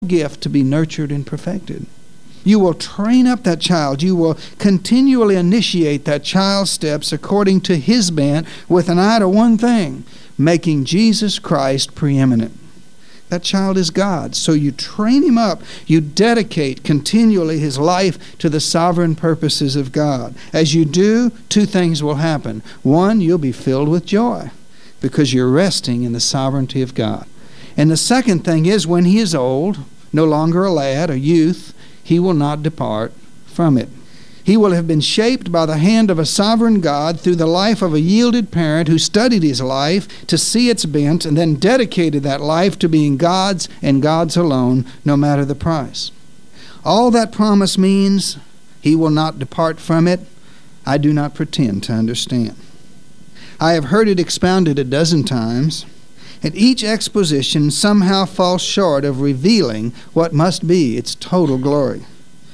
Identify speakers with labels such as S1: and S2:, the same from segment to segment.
S1: gift to be nurtured and perfected. You will train up that child. You will continually initiate that child's steps according to his bent with an eye to one thing, making Jesus Christ preeminent. That child is God. So you train him up. You dedicate continually his life to the sovereign purposes of God. As you do, two things will happen. One, you'll be filled with joy because you're resting in the sovereignty of God. And the second thing is, when he is old, no longer a lad, a youth, he will not depart from it. He will have been shaped by the hand of a sovereign God through the life of a yielded parent who studied his life to see its bent and then dedicated that life to being God's and God's alone, no matter the price. All that promise means he will not depart from it, I do not pretend to understand. I have heard it expounded a dozen times, and each exposition somehow falls short of revealing what must be its total glory.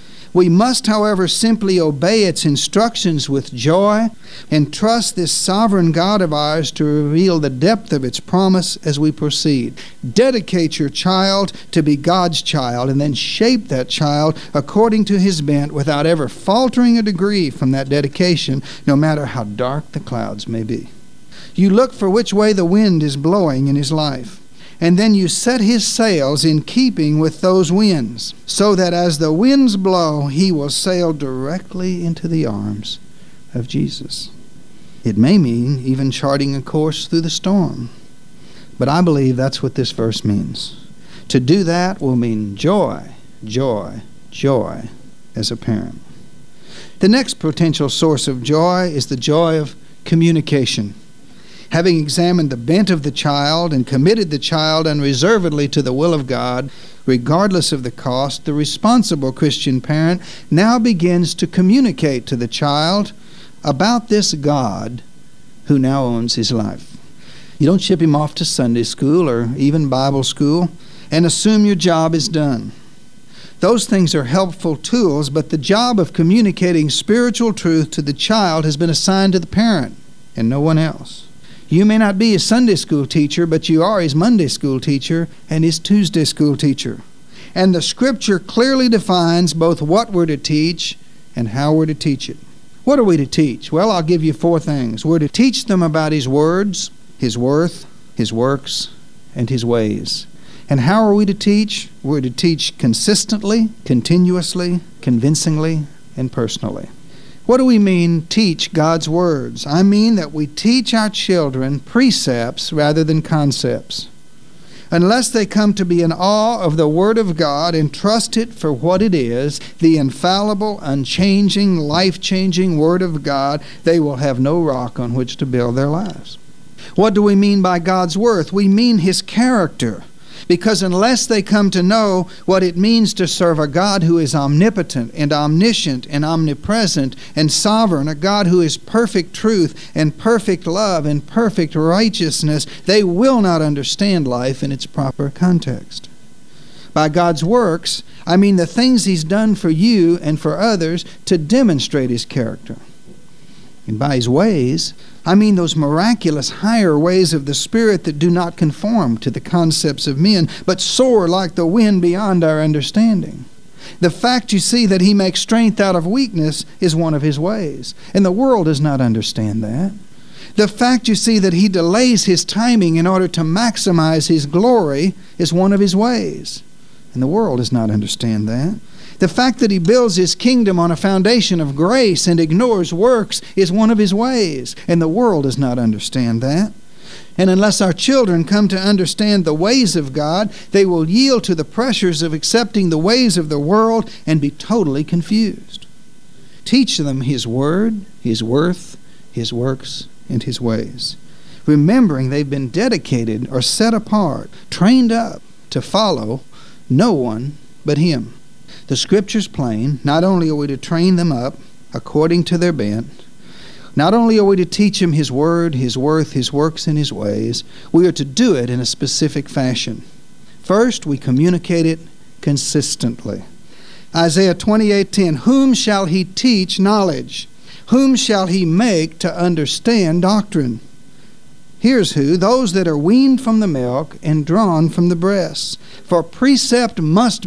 S1: We must, however, simply obey its instructions with joy and trust this sovereign God of ours to reveal the depth of its promise as we proceed. Dedicate your child to be God's child and then shape that child according to his bent without ever faltering a degree from that dedication, no matter how dark the clouds may be. You look for which way the wind is blowing in his life, and then you set his sails in keeping with those winds, so that as the winds blow, he will sail directly into the arms of Jesus. It may mean even charting a course through the storm, but I believe that's what this verse means. To do that will mean joy, joy, joy as a parent. The next potential source of joy is the joy of communication. Having examined the bent of the child and committed the child unreservedly to the will of God, regardless of the cost, the responsible Christian parent now begins to communicate to the child about this God who now owns his life. You don't ship him off to Sunday school or even Bible school and assume your job is done. Those things are helpful tools, but the job of communicating spiritual truth to the child has been assigned to the parent and no one else. You may not be a Sunday school teacher, but you are his Monday school teacher and his Tuesday school teacher. And the Scripture clearly defines both what we're to teach and how we're to teach it. What are we to teach? Well, I'll give you 4 things. We're to teach them about his words, his worth, his works, and his ways. And how are we to teach? We're to teach consistently, continuously, convincingly, and personally. What do we mean, teach God's words? I mean that we teach our children precepts rather than concepts. Unless they come to be in awe of the Word of God and trust it for what it is, the infallible, unchanging, life-changing Word of God, they will have no rock on which to build their lives. What do we mean by God's worth? We mean his character. Because unless they come to know what it means to serve a God who is omnipotent and omniscient and omnipresent and sovereign, a God who is perfect truth and perfect love and perfect righteousness, they will not understand life in its proper context. By God's works, I mean the things he's done for you and for others to demonstrate his character. And by his ways, I mean those miraculous higher ways of the Spirit that do not conform to the concepts of men, but soar like the wind beyond our understanding. The fact, you see, that he makes strength out of weakness is one of his ways, and the world does not understand that. The fact, you see, that he delays his timing in order to maximize his glory is one of his ways, and the world does not understand that. The fact that he builds his kingdom on a foundation of grace and ignores works is one of his ways, and the world does not understand that. And unless our children come to understand the ways of God, they will yield to the pressures of accepting the ways of the world and be totally confused. Teach them his word, his worth, his works, and his ways, remembering they've been dedicated or set apart, trained up to follow no one but him. The Scripture's plain. Not only are we to train them up according to their bent, not only are we to teach them his word, his worth, his works, and his ways, we are to do it in a specific fashion. First, we communicate it consistently. Isaiah 28:10, whom shall he teach knowledge? Whom shall he make to understand doctrine? Here's who, those that are weaned from the milk and drawn from the breasts. For precept must